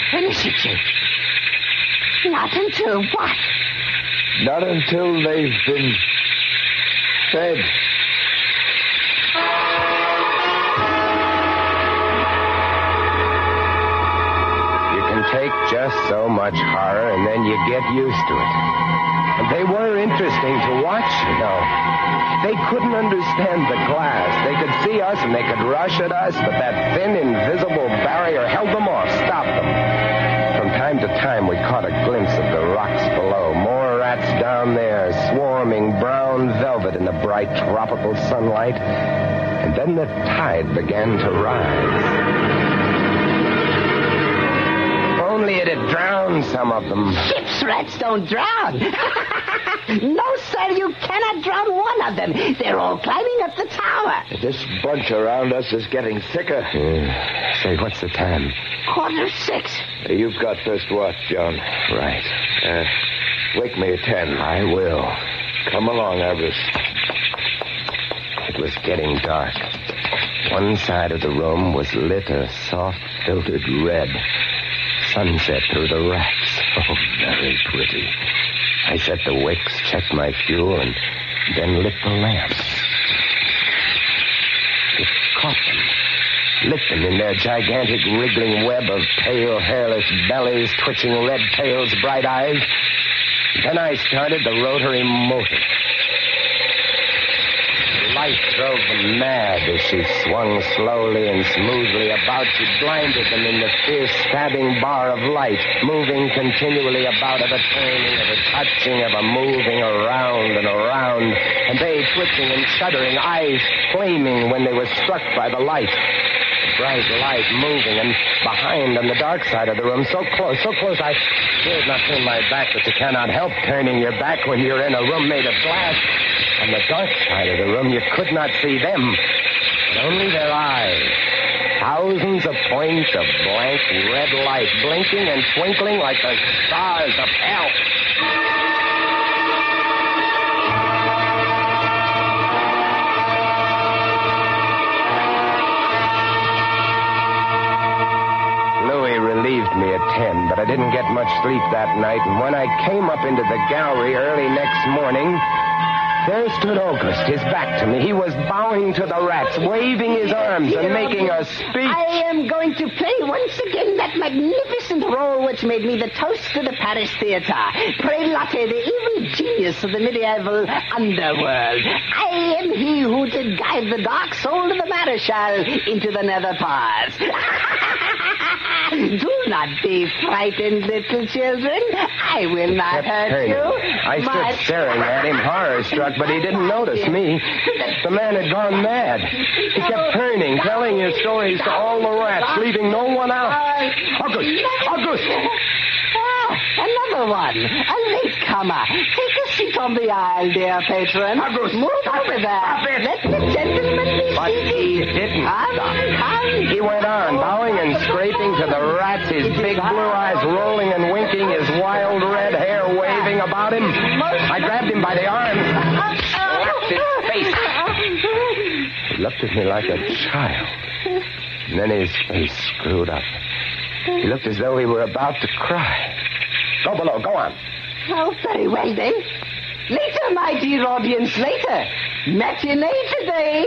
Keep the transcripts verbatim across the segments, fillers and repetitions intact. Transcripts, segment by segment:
finish it, Jake. Not until what? Not until they've been fed. You can take just so much horror, and then you get used to it. And they were interesting to watch, you know. They couldn't understand the glass. They could see us, and they could rush at us, but that thin, invisible barrier held them off, stopped them. From time to time, we caught a glimpse of the rocks below. More rats down there, swarming brown velvet in the bright tropical sunlight. And then the tide began to rise. Only it had drowned some of them. Ship's rats don't drown. No, sir, you cannot drown one of them. They're all climbing up the tower. This bunch around us is getting thicker. Uh, say, what's the time? Quarter six. You've got first watch, John. Right. Uh, wake me at ten. I will. Come along, Abras. It was getting dark. One side of the room was lit a soft, filtered red. Sunset through the racks. Oh, very pretty. I set the wicks, checked my fuel, and then lit the lamp. It caught them, lit them in their gigantic wriggling web of pale, hairless bellies, twitching red tails, bright eyes. Then I started the rotary motor. Light drove them mad as she swung slowly and smoothly about. She blinded them in the fierce stabbing bar of light, moving continually about, of a turning, of a touching, of a moving around and around, and they twitching and shuddering, eyes flaming when they were struck by the light. The bright light moving, and behind on the dark side of the room, so close, so close, I dared not turn my back, but you cannot help turning your back when you're in a room made of glass. On the dark side of the room, you could not see them, but only their eyes. Thousands of points of blank red light, blinking and twinkling like the stars of hell. Louis relieved me at ten, but I didn't get much sleep that night, and when I came up into the gallery early next morning, there stood August, his back to me. He was bowing to the rats, waving his arms and making a speech. I am going to play once again that magnificent role which made me the toast of the Paris Theatre. Prelate, the evil genius of the medieval underworld. I am he who did guide the dark soul of the Marechal into the nether parts. Do not be frightened, little children. I will not hurt turning. you. I stood My... staring at him, horror-struck, but he didn't notice me. The man had gone mad. He kept turning, telling his stories to all the rats, leaving no one out. August! August! Ah, another one. A latecomer. Take a seat on the aisle, dear patron. August, Move stop over it, there. stop it. Let the gentleman be But seated. he didn't Come, stop. come. He went on, bowing and scraping to the rats, his big blue eyes rolling and winking, his wild red hair waving about him. I grabbed him by the arms, slapped his face. He looked at me like a child. And then his face screwed up. He looked as though he were about to cry. Go below, go on. Oh, very well, then. Later, my dear audience, later. Matinee today.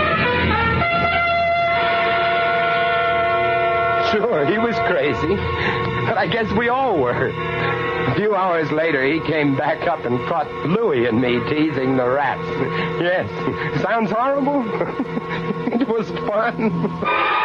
Sure, he was crazy. But I guess we all were. A few hours later, he came back up and caught Louis and me teasing the rats. Yes, sounds horrible. It was fun.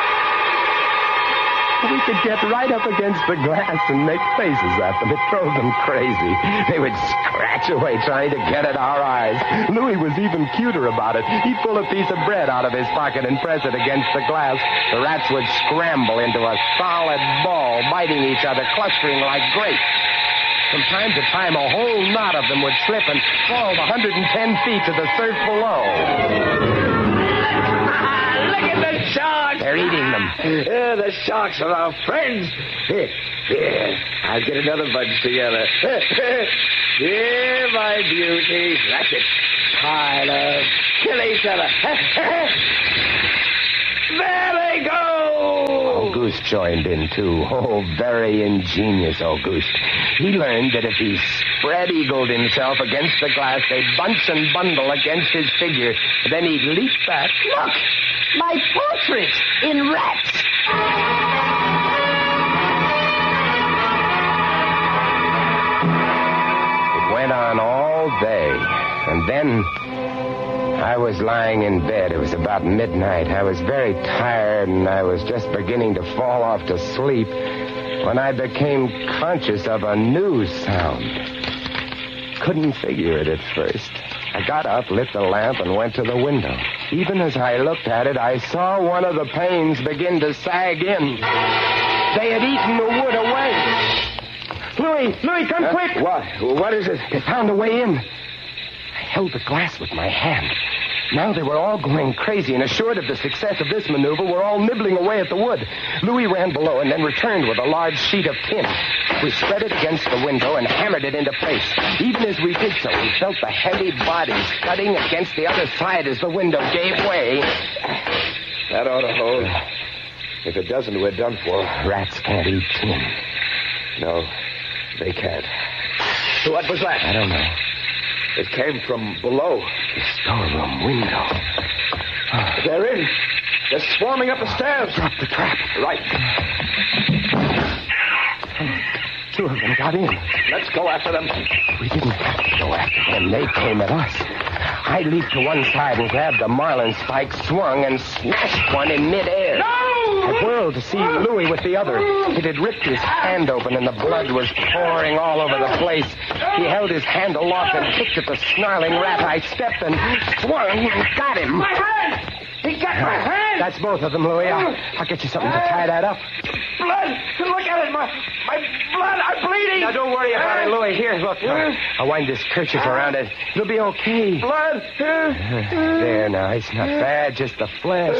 We could get right up against the glass and make faces at them. It drove them crazy. They would scratch away trying to get at our eyes. Louis was even cuter about it. He'd pull a piece of bread out of his pocket and press it against the glass. The rats would scramble into a solid ball, biting each other, clustering like grapes. From time to time, a whole knot of them would slip and fall one hundred ten feet to the surf below. Look at the sharks! They're eating them. Yeah, the sharks are our friends. Here, here, I'll get another bunch together. Here, my beauties. That's it. Tyler, kill each other. There they go! Auguste joined in, too. Oh, very ingenious Auguste. He learned that if he spread-eagled himself against the glass, they'd bunch and bundle against his figure. Then he'd leap back. Look! My portrait in Rats! It went on all day, and then I was lying in bed. It was about midnight. I was very tired, and I was just beginning to fall off to sleep when I became conscious of a new sound. Couldn't figure it at first. I got up, lit the lamp, and went to the window. Even as I looked at it, I saw one of the panes begin to sag in. They had eaten the wood away. Louis, Louis, come uh, quick. What? What is it? They found a way in. I held the glass with my hand. Now they were all going crazy, and assured of the success of this maneuver, were all nibbling away at the wood. Louis ran below and then returned with a large sheet of tin. We spread it against the window and hammered it into place. Even as we did so, we felt the heavy bodies thudding against the other side as the window gave way. That ought to hold. If it doesn't, we're done for. Rats can't eat tin. No, they can't. What was that? I don't know. It came from below. The storeroom window. Oh. They're in. They're swarming up the stairs. Drop the trap. Right. Two of them got in. Let's go after them. We didn't have to go after them. They came at us. I leaped to one side and grabbed a marlin spike, swung, and smashed one in midair. No! I whirled to see Louis with the other. It had ripped his hand open, and the blood was pouring all over the place. He held his hand aloft and kicked at the snarling rat. I stepped and swung and got him. My hand! He got my hand! That's both of them, Louis. I'll, I'll get you something to tie that up. Blood! Look at it! My, my blood! I'm bleeding! Now, don't worry about it, Louis. Here, look. I'll, I'll wind this kerchief around it. It'll be okay. Blood! There, now. It's not bad. Just the flesh.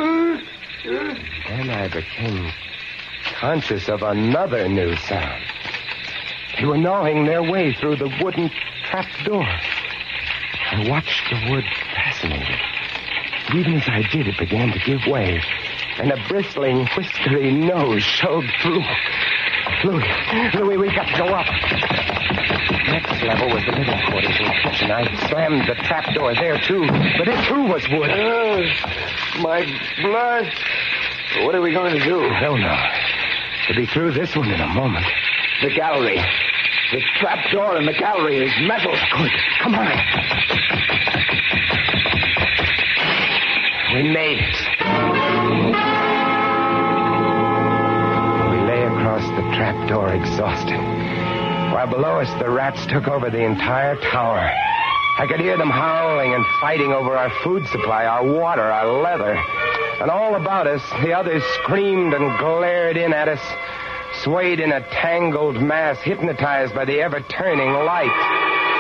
Then I became conscious of another new sound. They were gnawing their way through the wooden trap door. I watched the wood fascinated. Even as I did, it began to give way, and a bristling, whiskery nose showed through. Louis, Louis, we've got to go up. Next level was the living quarters in the kitchen. I slammed the trap door there, too, but it, too, was wood. Uh, my blood. What are we going to do? I don't know. We'll be through this one in a moment. The gallery. The trap door in the gallery is metal. Good. Come on. We made it. We lay across the trap door exhausted. While below us, the rats took over the entire tower. I could hear them howling and fighting over our food supply, our water, our leather. And all about us, the others screamed and glared in at us, swayed in a tangled mass, hypnotized by the ever-turning light.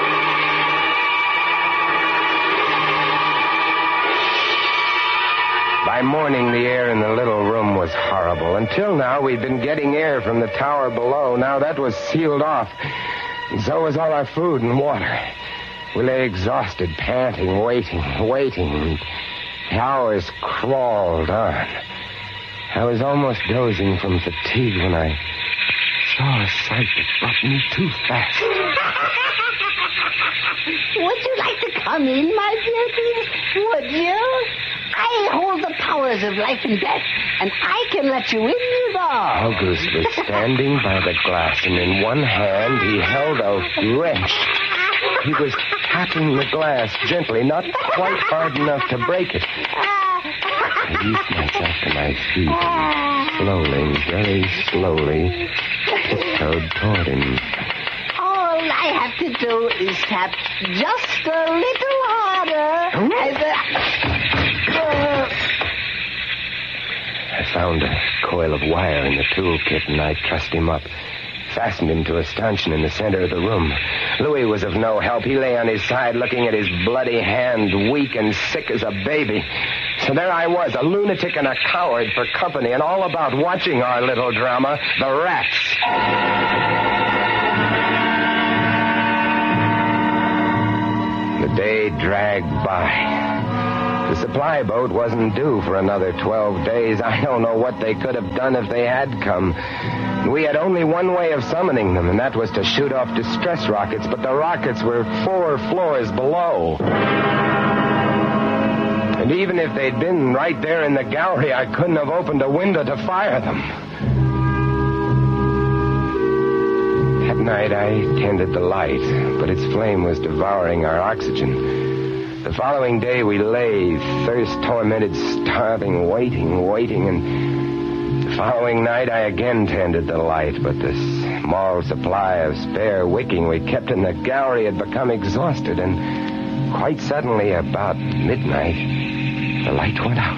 By morning, the air in the little room was horrible. Until now, we'd been getting air from the tower below. Now that was sealed off. And so was all our food and water. We lay exhausted, panting, waiting, waiting. The hours crawled on. I was almost dozing from fatigue when I saw a sight that brought me too fast. Would you like to come in, my beauty? Would you? I hold the powers of life and death, and I can let you in, you know. Auguste was standing by the glass, and in one hand he held a wrench. He was tapping the glass gently, not quite hard enough to break it. I eased myself to my feet and slowly, very slowly, tiptoed toward him. All I have to do is tap just a little harder. As a... I found a coil of wire in the toolkit, and I trussed him up. Fastened him to a stanchion in the center of the room. Louis was of no help. He lay on his side looking at his bloody hand, weak and sick as a baby. So there I was, a lunatic and a coward for company, and all about watching our little drama, the rats. The day dragged by. The supply boat wasn't due for another twelve days. I don't know what they could have done if they had come. We had only one way of summoning them, and that was to shoot off distress rockets, but the rockets were four floors below. And even if they'd been right there in the gallery, I couldn't have opened a window to fire them. That night, I tended the light, but its flame was devouring our oxygen. The following day, we lay, thirst-tormented, starving, waiting, waiting, and the following night, I again tended the light, but the small supply of spare wicking we kept in the gallery had become exhausted, and quite suddenly, about midnight, the light went out.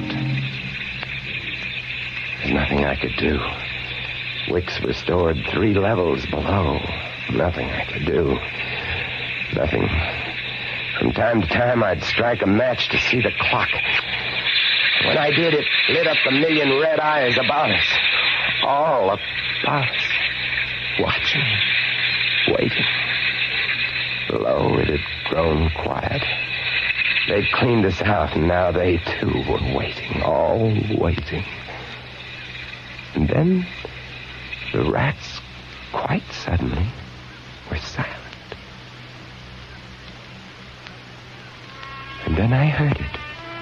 There's nothing I could do. Wicks were stored three levels below. Nothing I could do. Nothing. From time to time, I'd strike a match to see the clock. When I did, it lit up the million red eyes about us. All about us. Watching. Waiting. Below, it had grown quiet. They'd cleaned us out, and now they, too, were waiting. All waiting. And then, the rats, quite suddenly, were silent. And then I heard it.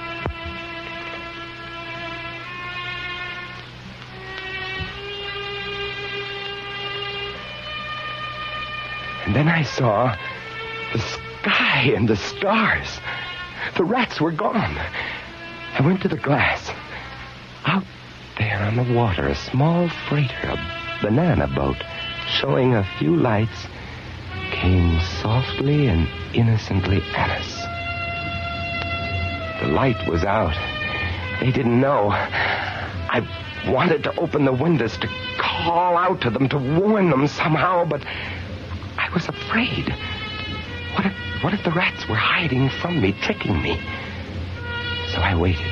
And then I saw the sky and the stars. The rats were gone. I went to the glass. Out there on the water, a small freighter, a banana boat, showing a few lights, came softly and innocently at us. The light was out. They didn't know. I wanted to open the windows to call out to them, to warn them somehow, but I was afraid. What if, what if the rats were hiding from me, tricking me? So I waited.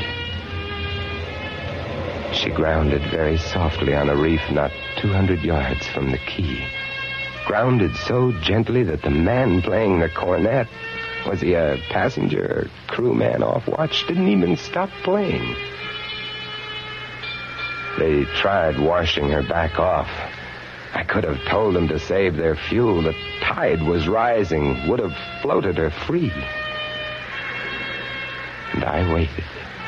She grounded very softly on a reef not two hundred yards from the quay. Grounded so gently that the man playing the cornet, was he a passenger or crewman off watch, didn't even stop playing. They tried washing her back off. I could have told them to save their fuel. The tide was rising, would have floated her free. And I waited.